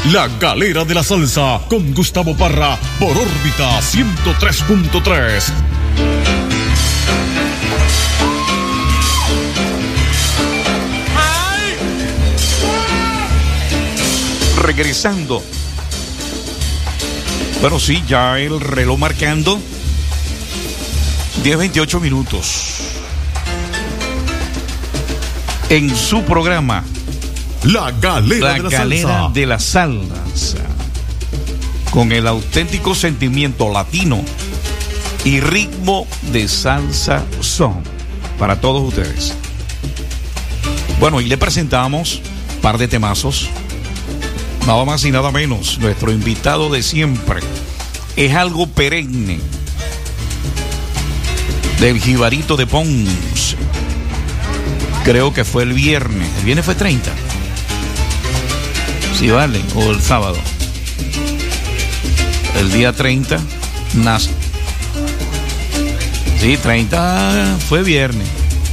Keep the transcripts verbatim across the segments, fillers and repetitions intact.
La Galera de la Salsa con Gustavo Parra por órbita ciento tres punto tres. Regresando. Bueno, sí, ya el reloj marcando diez veintiocho minutos. En su programa La Galera, La de, la Galera Salsa. de la Salsa, con el auténtico sentimiento latino y ritmo de salsa son para todos ustedes. Bueno, y le presentamos un par de temazos. Nada más y nada menos, nuestro invitado de siempre es algo perenne del Jibarito de Ponce. Creo que fue el viernes. El viernes fue treinta. Sí, vale. O el sábado. El día treinta nace. Sí, treinta fue viernes.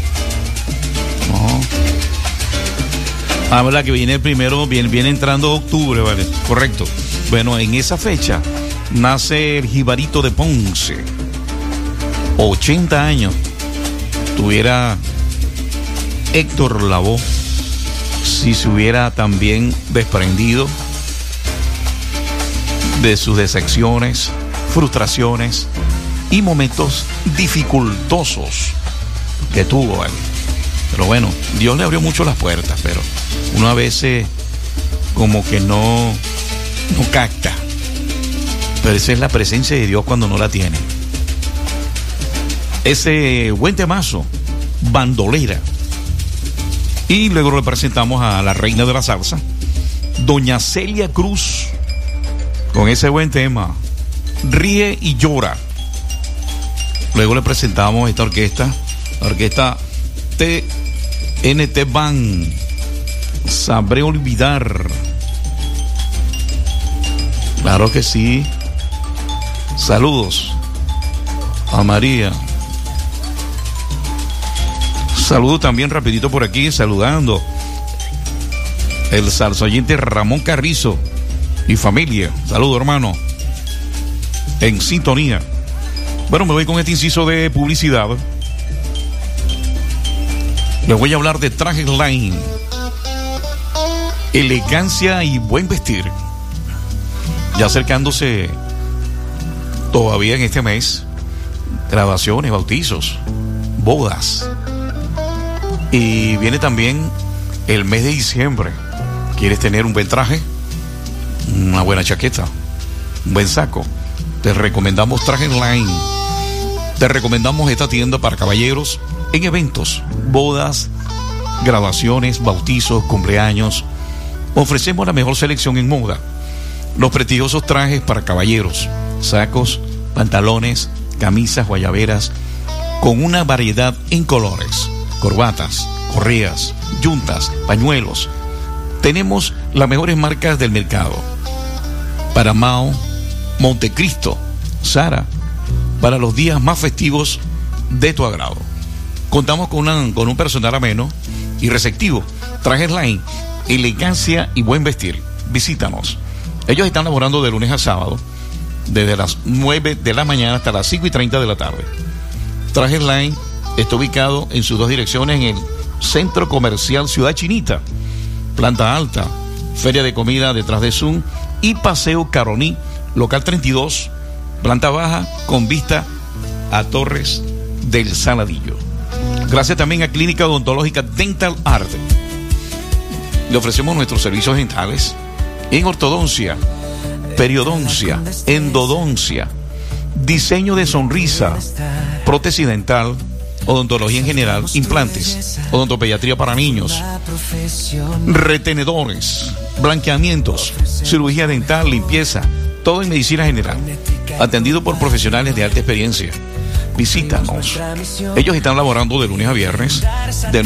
No. Ah, verdad que viene el primero, viene, viene entrando octubre, ¿vale? Correcto. Bueno, en esa fecha nace el Jibarito de Ponce. ochenta años. Tuviera Héctor Lavoe si se hubiera también desprendido de sus decepciones, frustraciones y momentos dificultosos que tuvo, ¿vale? Pero bueno, Dios le abrió mucho las puertas, pero uno a veces como que no, no capta. Pero esa es la presencia de Dios cuando no la tiene. Ese buen temazo, Bandolera. Y luego le presentamos a la reina de la salsa, doña Celia Cruz, con ese buen tema, Ríe y Llora. Luego le presentamos esta orquesta, la orquesta T N T Band, Sabré Olvidar. Claro que sí. Saludos a María. Saludo también rapidito por aquí, saludando el salsoyente Ramón Carrizo y familia. Saludo, hermano, en sintonía. Bueno, me voy con este inciso de publicidad. Les voy a hablar de Trajes Line, elegancia y buen vestir. Ya acercándose todavía en este mes, graduaciones, bautizos, bodas. Y viene también el mes de diciembre. ¿Quieres tener un buen traje? Una buena chaqueta, un buen saco. Te recomendamos Trajes Line. Te recomendamos esta tienda para caballeros en eventos, bodas, graduaciones, bautizos, cumpleaños. Ofrecemos la mejor selección en moda. Los prestigiosos trajes para caballeros, sacos, pantalones, camisas, guayaberas, con una variedad en colores. Corbatas, correas, yuntas, pañuelos. Tenemos las mejores marcas del mercado. Paramao, Montecristo, Zara, para los días más festivos de tu agrado. Contamos con, una, con un personal ameno y receptivo. Trajes Line, elegancia y buen vestir. Visítanos. Ellos están laborando de lunes a sábado, desde las nueve de la mañana hasta las cinco y treinta de la tarde. Trajes Line está ubicado en sus dos direcciones en el Centro Comercial Ciudad Chinita, planta alta, feria de comida detrás de Zoom y Paseo Caroní, local treinta y dos, planta baja con vista a Torres del Saladillo. Gracias también a Clínica Odontológica Dental Art. Le ofrecemos nuestros servicios dentales en ortodoncia, periodoncia, endodoncia, diseño de sonrisa, prótesis dental, odontología en general, implantes, odontopediatría para niños, retenedores, blanqueamientos, cirugía dental, limpieza, todo en medicina general, atendido por profesionales de alta experiencia. Visítanos. Ellos están laborando de lunes a viernes, de